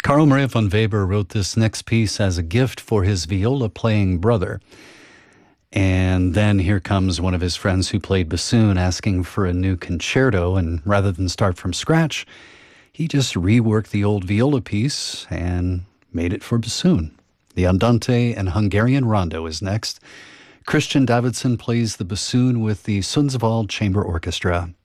Carl Maria von Weber wrote this next piece as a gift for his viola-playing brother. And then here comes one of his friends who played bassoon asking for a new concerto, and rather than start from scratch, he just reworked the old viola piece and made it for bassoon. The Andante and Hungarian Rondo is next. Christian Davidson plays the bassoon with the Sundsvall Chamber Orchestra.